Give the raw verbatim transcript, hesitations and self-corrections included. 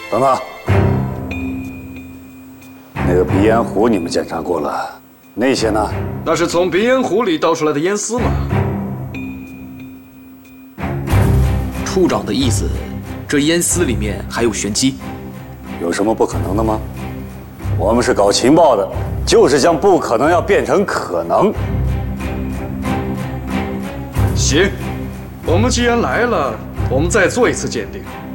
等等，那个鼻烟壶你们检查过了，那些呢？ 那是从鼻烟壶里倒出来的烟丝嘛。 处长的意思，这烟丝里面还有玄机， 有什么不可能的吗？我们是搞情报的，就是将不可能要变成可能。 行，我们既然来了，我们再做一次鉴定。